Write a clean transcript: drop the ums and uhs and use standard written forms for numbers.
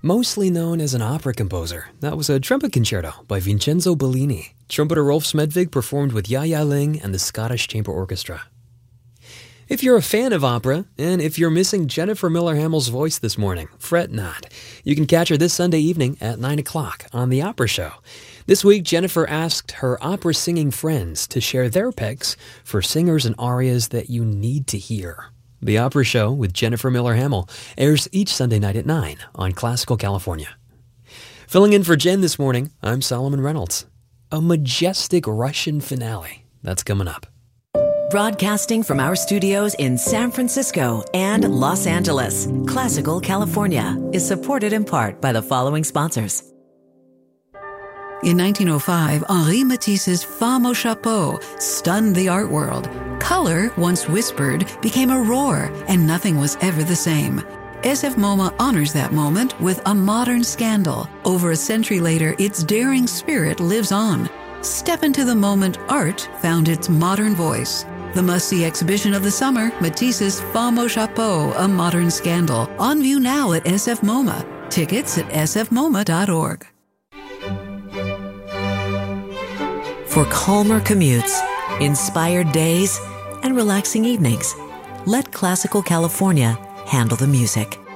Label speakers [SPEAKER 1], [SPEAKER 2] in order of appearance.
[SPEAKER 1] Mostly known as an opera composer, that was a trumpet concerto by Vincenzo Bellini. Trumpeter Rolf Smedvig performed with Ya-Ya Ling and the Scottish Chamber Orchestra. If you're a fan of opera, and if you're missing Jennifer Miller Hamill's voice this morning, fret not. You can catch her this Sunday evening at 9 o'clock on The Opera Show. This week, Jennifer asked her opera-singing friends to share their picks for singers and arias that you need to hear. The Opera Show with Jennifer Miller Hamill airs each Sunday night at 9 on Classical California. Filling in for Jen this morning, I'm Solomon Reynolds. A majestic Russian finale. That's coming up.
[SPEAKER 2] Broadcasting from our studios in San Francisco and Los Angeles, Classical California is supported in part by the following sponsors.
[SPEAKER 3] In 1905, Henri Matisse's Femme au Chapeau stunned the art world. Color, once whispered, became a roar, and nothing was ever the same. SF MoMA honors that moment with a modern scandal. Over a century later, its daring spirit lives on. Step into the moment art found its modern voice. The must-see exhibition of the summer, Matisse's Femme au Chapeau, A Modern Scandal. On view now at SF MoMA. Tickets at sfmoma.org.
[SPEAKER 2] For calmer commutes, inspired days, and relaxing evenings, let Classical California handle the music.